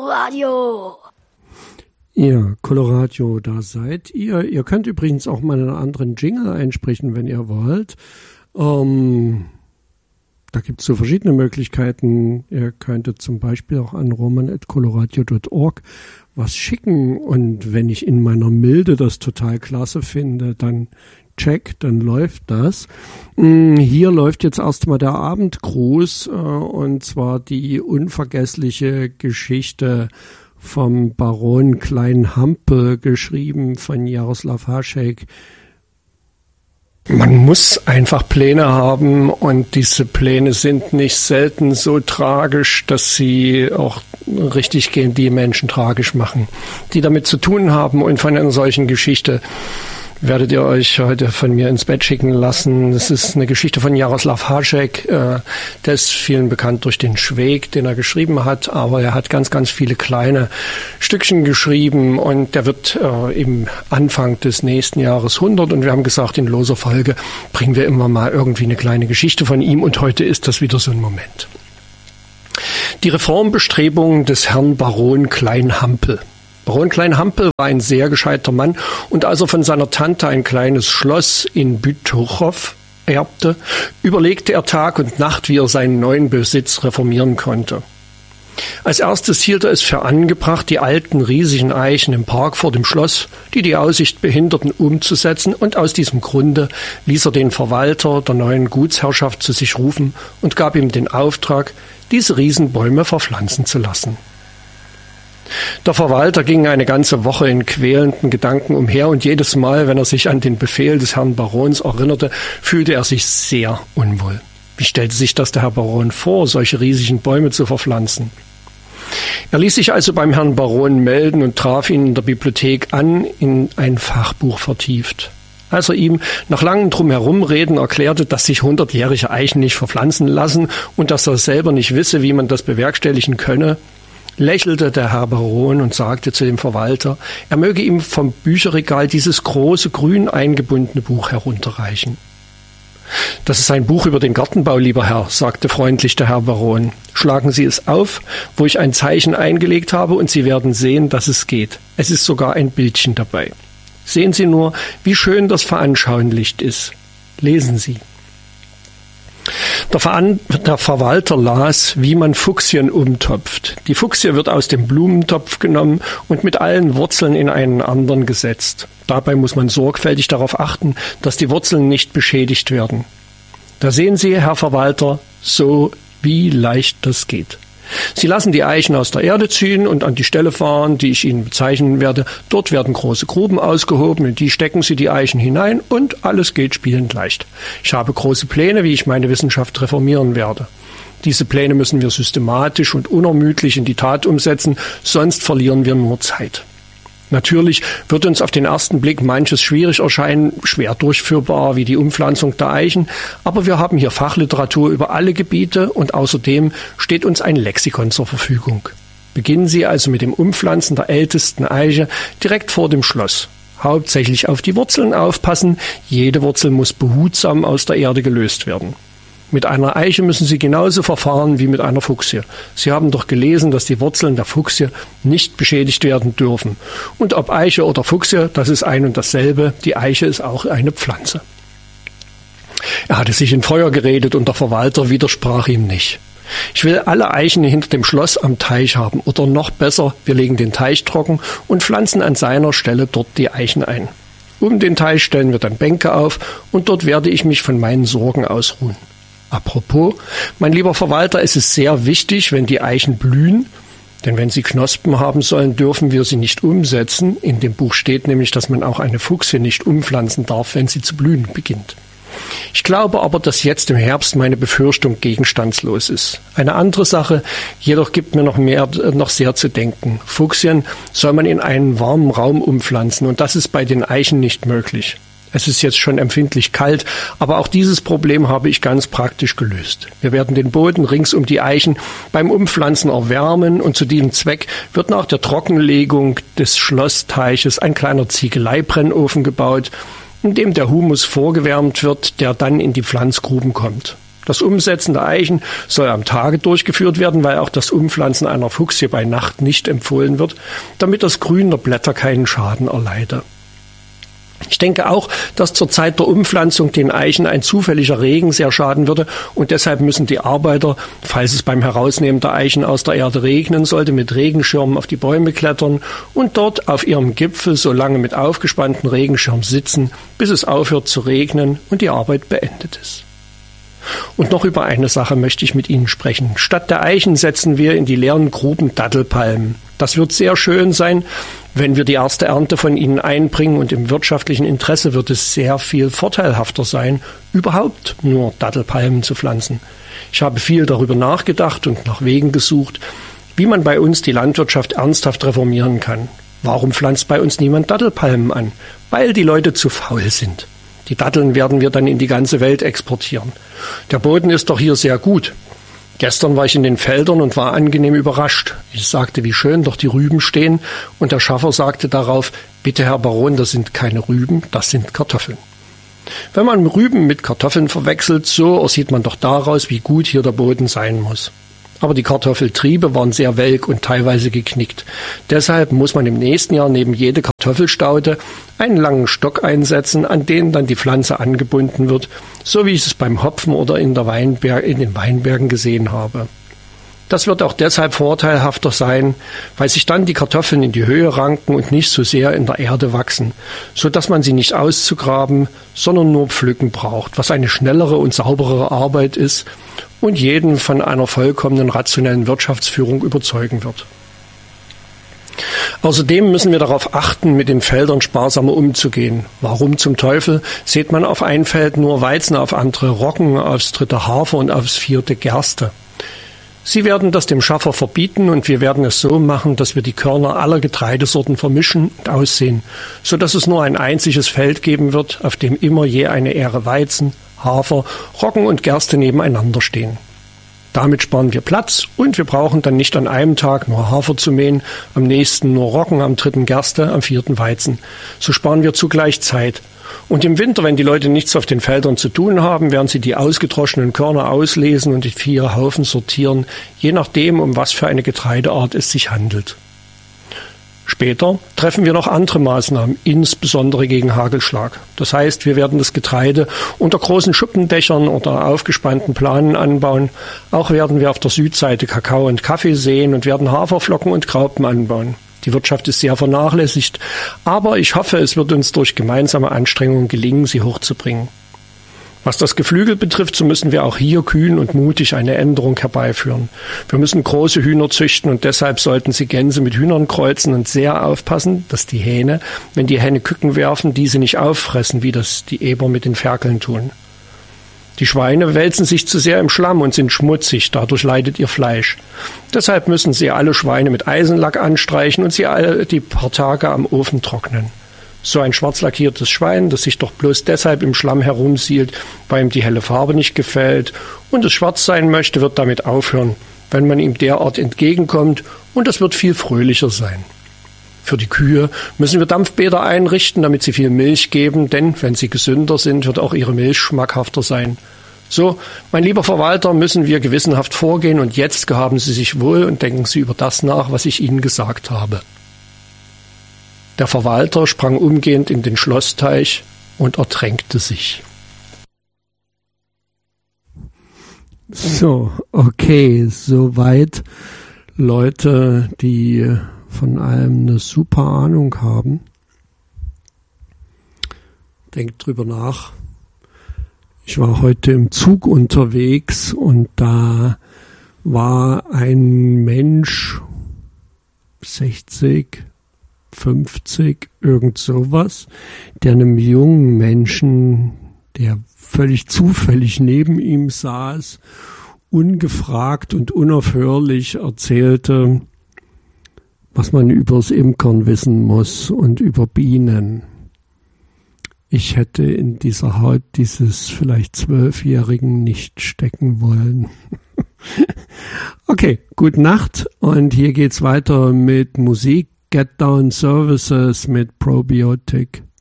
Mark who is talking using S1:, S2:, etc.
S1: Coloradio.
S2: Ihr Coloradio, da seid ihr. Ihr könnt übrigens auch mal einen anderen Jingle einsprechen, wenn ihr wollt. Da gibt es so verschiedene Möglichkeiten. Ihr könntet zum Beispiel auch an roman@coloradio.org was schicken. Und wenn ich in meiner Milde das total klasse finde, dann läuft das. Hier läuft jetzt erstmal der Abendgruß, und zwar die unvergessliche Geschichte vom Baron Klein-Hampel, geschrieben von Jaroslav Hašek. Man muss einfach Pläne haben, und diese Pläne sind nicht selten so tragisch, dass sie auch richtig gegen die Menschen tragisch machen, die damit zu tun haben. Und von einer solchen Geschichte werdet ihr euch heute von mir ins Bett schicken lassen. Das ist eine Geschichte von Jaroslav Hašek. Der ist vielen bekannt durch den Schweg, den er geschrieben hat, aber er hat ganz, ganz viele kleine Stückchen geschrieben, und der wird im Anfang des nächsten Jahres 100, und wir haben gesagt, in loser Folge bringen wir immer mal irgendwie eine kleine Geschichte von ihm, und heute ist das wieder so ein Moment. Die Reformbestrebungen des Herrn Baron Klein-Hampel. Baron Klein-Hampel war ein sehr gescheiter Mann, und als er von seiner Tante ein kleines Schloss in Bütochow erbte, überlegte er Tag und Nacht, wie er seinen neuen Besitz reformieren konnte. Als erstes hielt er es für angebracht, die alten riesigen Eichen im Park vor dem Schloss, die die Aussicht behinderten, umzusetzen, und aus diesem Grunde ließ er den Verwalter der neuen Gutsherrschaft zu sich rufen und gab ihm den Auftrag, diese Riesenbäume verpflanzen zu lassen. Der Verwalter ging eine ganze Woche in quälenden Gedanken umher, und jedes Mal, wenn er sich an den Befehl des Herrn Barons erinnerte, fühlte er sich sehr unwohl. Wie stellte sich das der Herr Baron vor, solche riesigen Bäume zu verpflanzen? Er ließ sich also beim Herrn Baron melden und traf ihn in der Bibliothek an, in ein Fachbuch vertieft. Als er ihm nach langem Drumherumreden erklärte, dass sich 100-jährige Eichen nicht verpflanzen lassen und dass er selber nicht wisse, wie man das bewerkstelligen könne, lächelte der Herr Baron und sagte zu dem Verwalter, er möge ihm vom Bücherregal dieses große, grün eingebundene Buch herunterreichen. Das ist ein Buch über den Gartenbau, lieber Herr, sagte freundlich der Herr Baron. Schlagen Sie es auf, wo ich ein Zeichen eingelegt habe, und Sie werden sehen, dass es geht. Es ist sogar ein Bildchen dabei. Sehen Sie nur, wie schön das veranschaulicht ist. Lesen Sie. Der Verwalter las, wie man Fuchsien umtopft. Die Fuchsie wird aus dem Blumentopf genommen und mit allen Wurzeln in einen anderen gesetzt. Dabei muss man sorgfältig darauf achten, dass die Wurzeln nicht beschädigt werden. Da sehen Sie, Herr Verwalter, so wie leicht das geht. Sie lassen die Eichen aus der Erde ziehen und an die Stelle fahren, die ich Ihnen bezeichnen werde. Dort werden große Gruben ausgehoben, in die stecken Sie die Eichen hinein, und alles geht spielend leicht. Ich habe große Pläne, wie ich meine Wissenschaft reformieren werde. Diese Pläne müssen wir systematisch und unermüdlich in die Tat umsetzen, sonst verlieren wir nur Zeit. Natürlich wird uns auf den ersten Blick manches schwierig erscheinen, schwer durchführbar wie die Umpflanzung der Eichen, aber wir haben hier Fachliteratur über alle Gebiete, und außerdem steht uns ein Lexikon zur Verfügung. Beginnen Sie also mit dem Umpflanzen der ältesten Eiche direkt vor dem Schloss. Hauptsächlich auf die Wurzeln aufpassen, jede Wurzel muss behutsam aus der Erde gelöst werden. Mit einer Eiche müssen Sie genauso verfahren wie mit einer Fuchsie. Sie haben doch gelesen, dass die Wurzeln der Fuchsie nicht beschädigt werden dürfen. Und ob Eiche oder Fuchsie, das ist ein und dasselbe. Die Eiche ist auch eine Pflanze. Er hatte sich in Feuer geredet, und der Verwalter widersprach ihm nicht. Ich will alle Eichen hinter dem Schloss am Teich haben. Oder noch besser, wir legen den Teich trocken und pflanzen an seiner Stelle dort die Eichen ein. Um den Teich stellen wir dann Bänke auf, und dort werde ich mich von meinen Sorgen ausruhen. Apropos, mein lieber Verwalter, es ist sehr wichtig, wenn die Eichen blühen, denn wenn sie Knospen haben sollen, dürfen wir sie nicht umsetzen. In dem Buch steht nämlich, dass man auch eine Fuchsie nicht umpflanzen darf, wenn sie zu blühen beginnt. Ich glaube aber, dass jetzt im Herbst meine Befürchtung gegenstandslos ist. Eine andere Sache jedoch gibt mir noch sehr zu denken. Fuchsien soll man in einen warmen Raum umpflanzen, und das ist bei den Eichen nicht möglich. Es ist jetzt schon empfindlich kalt, aber auch dieses Problem habe ich ganz praktisch gelöst. Wir werden den Boden rings um die Eichen beim Umpflanzen erwärmen, und zu diesem Zweck wird nach der Trockenlegung des Schlossteiches ein kleiner Ziegeleibrennofen gebaut, in dem der Humus vorgewärmt wird, der dann in die Pflanzgruben kommt. Das Umsetzen der Eichen soll am Tage durchgeführt werden, weil auch das Umpflanzen einer Fuchsie bei Nacht nicht empfohlen wird, damit das Grün der Blätter keinen Schaden erleide. Ich denke auch, dass zur Zeit der Umpflanzung den Eichen ein zufälliger Regen sehr schaden würde und deshalb müssen die Arbeiter, falls es beim Herausnehmen der Eichen aus der Erde regnen sollte, mit Regenschirmen auf die Bäume klettern und dort auf ihrem Gipfel so lange mit aufgespannten Regenschirm sitzen, bis es aufhört zu regnen und die Arbeit beendet ist. Und noch über eine Sache möchte ich mit Ihnen sprechen. Statt der Eichen setzen wir in die leeren Gruben Dattelpalmen. Das wird sehr schön sein, wenn wir die erste Ernte von ihnen einbringen, und im wirtschaftlichen Interesse wird es sehr viel vorteilhafter sein, überhaupt nur Dattelpalmen zu pflanzen. Ich habe viel darüber nachgedacht und nach Wegen gesucht, wie man bei uns die Landwirtschaft ernsthaft reformieren kann. Warum pflanzt bei uns niemand Dattelpalmen an? Weil die Leute zu faul sind. Die Datteln werden wir dann in die ganze Welt exportieren. Der Boden ist doch hier sehr gut. Gestern war ich in den Feldern und war angenehm überrascht. Ich sagte, wie schön doch die Rüben stehen, und der Schaffer sagte darauf, bitte Herr Baron, das sind keine Rüben, das sind Kartoffeln. Wenn man Rüben mit Kartoffeln verwechselt, so ersieht man doch daraus, wie gut hier der Boden sein muss. Aber die Kartoffeltriebe waren sehr welk und teilweise geknickt. Deshalb muss man im nächsten Jahr neben jede Kartoffelstaude einen langen Stock einsetzen, an den dann die Pflanze angebunden wird, so wie ich es beim Hopfen oder in den Weinbergen gesehen habe. Das wird auch deshalb vorteilhafter sein, weil sich dann die Kartoffeln in die Höhe ranken und nicht so sehr in der Erde wachsen, so dass man sie nicht auszugraben, sondern nur pflücken braucht, was eine schnellere und sauberere Arbeit ist und jeden von einer vollkommenen rationellen Wirtschaftsführung überzeugen wird. Außerdem müssen wir darauf achten, mit den Feldern sparsamer umzugehen. Warum zum Teufel sät man auf ein Feld nur Weizen, auf andere Roggen, aufs dritte Hafer und aufs vierte Gerste? Sie werden das dem Schaffer verbieten, und wir werden es so machen, dass wir die Körner aller Getreidesorten vermischen und aussehen, so dass es nur ein einziges Feld geben wird, auf dem immer je eine Ähre Weizen, Hafer, Roggen und Gerste nebeneinander stehen. Damit sparen wir Platz, und wir brauchen dann nicht an einem Tag nur Hafer zu mähen, am nächsten nur Roggen, am dritten Gerste, am vierten Weizen. So sparen wir zugleich Zeit. Und im Winter, wenn die Leute nichts auf den Feldern zu tun haben, werden sie die ausgedroschenen Körner auslesen und in 4 Haufen sortieren, je nachdem, um was für eine Getreideart es sich handelt. Später treffen wir noch andere Maßnahmen, insbesondere gegen Hagelschlag. Das heißt, wir werden das Getreide unter großen Schuppendächern oder aufgespannten Planen anbauen. Auch werden wir auf der Südseite Kakao und Kaffee säen und werden Haferflocken und Graupen anbauen. Die Wirtschaft ist sehr vernachlässigt, aber ich hoffe, es wird uns durch gemeinsame Anstrengungen gelingen, sie hochzubringen. Was das Geflügel betrifft, so müssen wir auch hier kühn und mutig eine Änderung herbeiführen. Wir müssen große Hühner züchten, und deshalb sollten Sie Gänse mit Hühnern kreuzen und sehr aufpassen, dass die Hähne, wenn die Henne Küken werfen, diese nicht auffressen, wie das die Eber mit den Ferkeln tun. Die Schweine wälzen sich zu sehr im Schlamm und sind schmutzig, dadurch leidet ihr Fleisch. Deshalb müssen Sie alle Schweine mit Eisenlack anstreichen und sie alle die paar Tage am Ofen trocknen. So ein schwarz lackiertes Schwein, das sich doch bloß deshalb im Schlamm herumsielt, weil ihm die helle Farbe nicht gefällt und es schwarz sein möchte, wird damit aufhören, wenn man ihm derart entgegenkommt, und es wird viel fröhlicher sein. Für die Kühe müssen wir Dampfbäder einrichten, damit sie viel Milch geben, denn wenn sie gesünder sind, wird auch ihre Milch schmackhafter sein. So, mein lieber Verwalter, müssen wir gewissenhaft vorgehen, und jetzt gehaben Sie sich wohl und denken Sie über das nach, was ich Ihnen gesagt habe. Der Verwalter sprang umgehend in den Schlossteich und ertränkte sich.
S1: So, okay, soweit Leute, die von allem eine super Ahnung haben. Denkt drüber nach. Ich war heute im Zug unterwegs, und da war ein Mensch, 60, 50, irgend sowas, der einem jungen Menschen, der völlig zufällig neben ihm saß, ungefragt und unaufhörlich erzählte, was man übers Imkern wissen muss und über Bienen. Ich hätte in dieser Haut dieses vielleicht 12-Jährigen nicht stecken wollen. Okay, gute Nacht, und hier geht's weiter mit Musik. Get Down Services mit Probiotic.